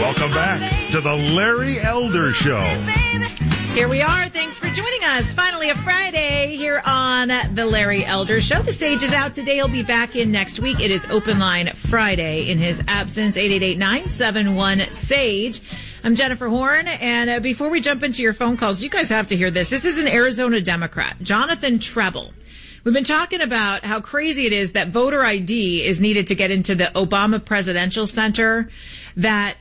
Welcome back to the Larry Elder Show. Here we are. Thanks for joining us. Finally, a Friday here on the Larry Elder Show. The Sage is out today. He'll be back in next week. It is Open Line Friday in his absence. 888-971-SAGE. I'm Jennifer Horn. And before we jump into your phone calls, you guys have to hear this. This is an Arizona Democrat, Jonathan Treble. We've been talking about how crazy it is that voter ID is needed to get into the Obama Presidential Center. That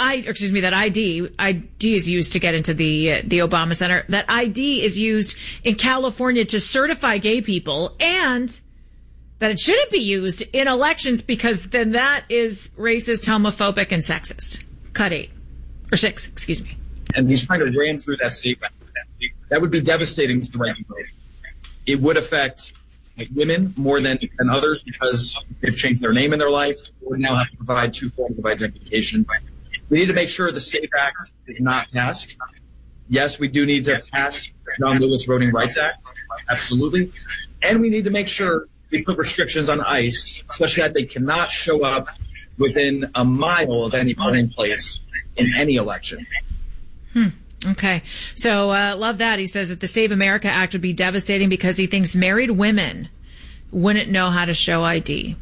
ID is used to get into the Obama Center. That ID is used in California to certify gay people, and that it shouldn't be used in elections because then that is racist, homophobic, and sexist. Cut 6, excuse me. And he's trying to ram through that state. That would be devastating to the right voting. It would affect women more than others because they've changed their name in their life or now have to provide two forms of identification. We need to make sure the SAFE Act is not passed. Yes, we do need to pass the John Lewis Voting Rights Act. Absolutely. And we need to make sure we put restrictions on ICE, especially that they cannot show up within a mile of any polling place in any election. Okay. So, love that. He says that the Save America Act would be devastating because he thinks married women wouldn't know how to show ID.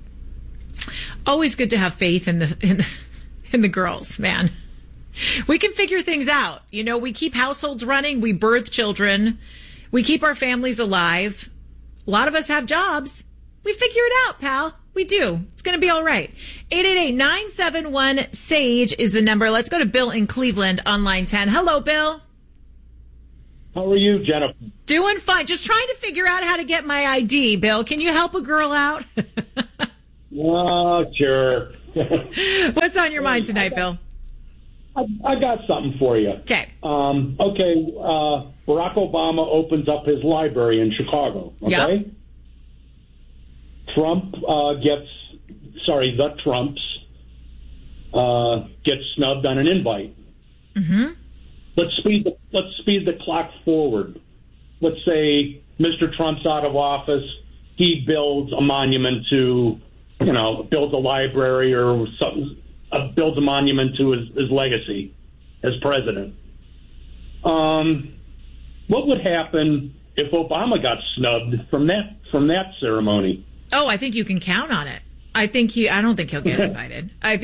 Always good to have faith in the girls, man. We can figure things out. You know, we keep households running. We birth children. We keep our families alive. A lot of us have jobs. We figure it out, pal. We do. It's going to be all right. 888-971-SAGE is the number. Let's go to Bill in Cleveland on line 10. Hello, Bill. How are you, Jennifer? Doing fine. Just trying to figure out how to get my ID, Bill. Can you help a girl out? Oh, sure. What's on your mind tonight, Bill? I got something for you. Okay. Barack Obama opens up his library in Chicago. Okay. Yep. The Trumps get snubbed on an invite. Mm-hmm. Let's speed the clock forward. Let's say Mr. Trump's out of office. He builds a monument to, builds a library or something, builds a monument to his legacy as president. What would happen if Obama got snubbed from that ceremony? Oh, I think you can count on it. I don't think he'll get invited. I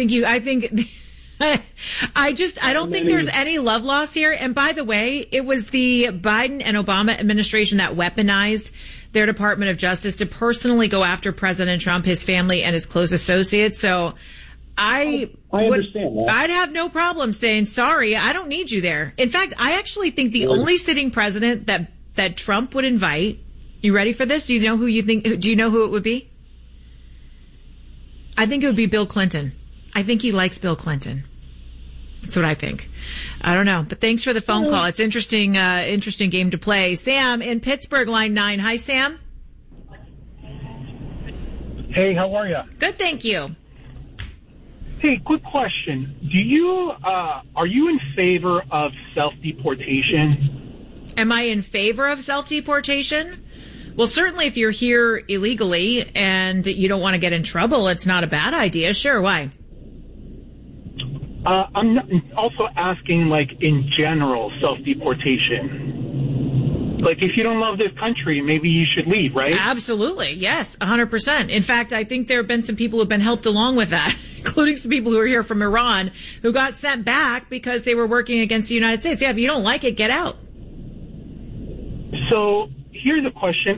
don't think there's any love loss here. And by the way, it was the Biden and Obama administration that weaponized their Department of Justice to personally go after President Trump, his family, and his close associates. So I understand that. I'd have no problem saying, sorry, I don't need you there. In fact, I actually think the only sitting president that Trump would invite. You ready for this? Do you know who it would be? I think it would be Bill Clinton. I think he likes Bill Clinton. That's what I think. I don't know, but thanks for the phone call. It's interesting game to play. Sam in Pittsburgh, line 9. Hi, Sam. Hey, how are you? Good, thank you. Hey, quick question. Are you in favor of self-deportation? Am I in favor of self-deportation? Well, certainly if you're here illegally and you don't want to get in trouble, it's not a bad idea. Sure, why? I'm also asking, in general, self-deportation. If you don't love this country, maybe you should leave, right? Absolutely. Yes, 100%. In fact, I think there have been some people who have been helped along with that, including some people who are here from Iran who got sent back because they were working against the United States. Yeah, if you don't like it, get out. So here's a question.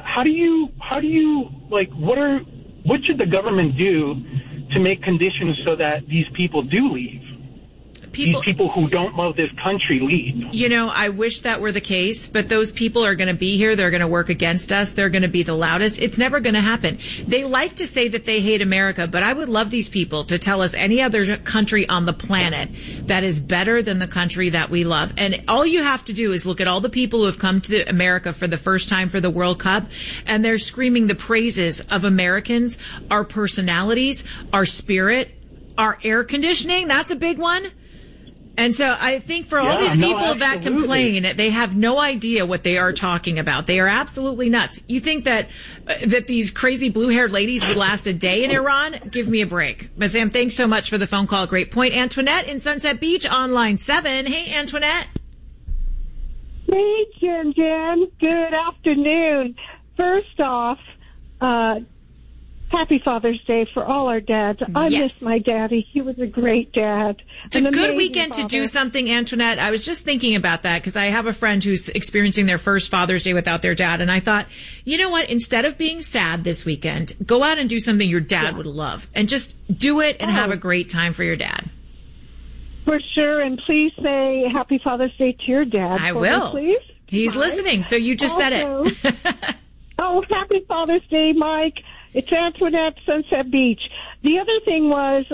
What should the government do to make conditions so that these people do leave? These people who don't love this country leave. I wish that were the case, but those people are going to be here. They're going to work against us. They're going to be the loudest. It's never going to happen. They like to say that they hate America, but I would love these people to tell us any other country on the planet that is better than the country that we love. And all you have to do is look at all the people who have come to America for the first time for the World Cup, and they're screaming the praises of Americans, our personalities, our spirit, our air conditioning. That's a big one. And so I think for all these people that complain, they have no idea what they are talking about. They are absolutely nuts. You think that these crazy blue-haired ladies would last a day in Iran? Give me a break. But Sam, thanks so much for the phone call. Great point. Antoinette in Sunset Beach on line 7. Hey, Antoinette. Hey, Jen. Good afternoon. First off, happy Father's Day for all our dads. I miss my daddy. He was a great dad. It's a good weekend to do something, Antoinette. I was just thinking about that because I have a friend who's experiencing their first Father's Day without their dad. And I thought, you know what? Instead of being sad this weekend, go out and do something your dad would love. And just do it and have a great time for your dad. For sure. And please say happy Father's Day to your dad. I will. Me, please. He's listening. So you just said it. Happy Father's Day, Mike. It's Antoinette, Sunset Beach. The other thing was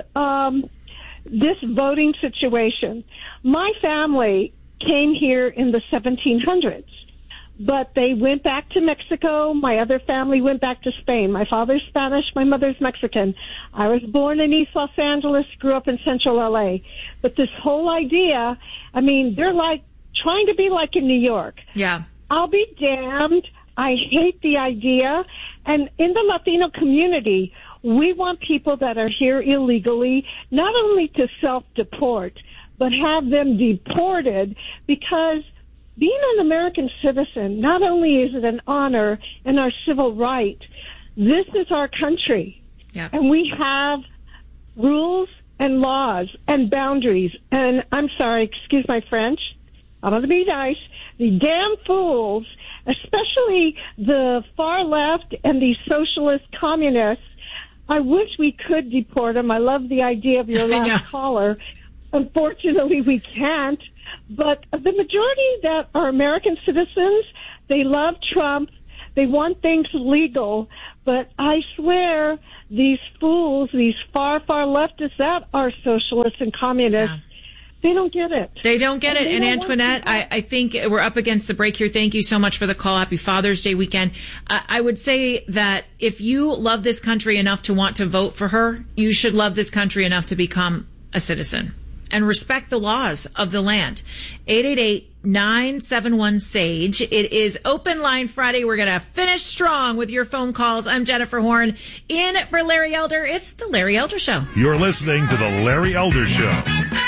this voting situation. My family came here in the 1700s, but they went back to Mexico. My other family went back to Spain. My father's Spanish, my mother's Mexican. I was born in East Los Angeles, grew up in Central LA. But this whole idea, I mean, they're like trying to be like in New York. Yeah. I'll be damned. I hate the idea. And in the Latino community, we want people that are here illegally not only to self-deport, but have them deported, because being an American citizen, not only is it an honor and our civil right, this is our country. Yeah. And we have rules and laws and boundaries. And I'm sorry, excuse my French, I'm going to be nice. The damn fools, especially the far left and the socialist communists, I wish we could deport them. I love the idea of your last caller. Unfortunately, we can't. But the majority that are American citizens, they love Trump. They want things legal. But I swear, these fools, these far, far leftists that are socialists and communists, they don't get it. They don't get it. And Antoinette, I think we're up against the break here. Thank you so much for the call. Happy Father's Day weekend. I would say that if you love this country enough to want to vote for her, you should love this country enough to become a citizen and respect the laws of the land. 888-971-SAGE. It is Open Line Friday. We're going to finish strong with your phone calls. I'm Jennifer Horn. In for Larry Elder, it's The Larry Elder Show. You're listening to The Larry Elder Show.